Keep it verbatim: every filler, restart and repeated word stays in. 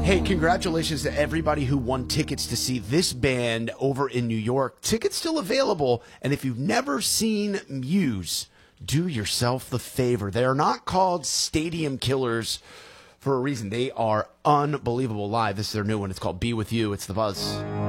Hey, congratulations to everybody who won tickets to see this band over in New York. Tickets still available, and if you've never seen Muse, do yourself the favor. They are not called Stadium Killers for a reason. They are unbelievable live. This is their new one. It's called Be With You. It's The Buzz.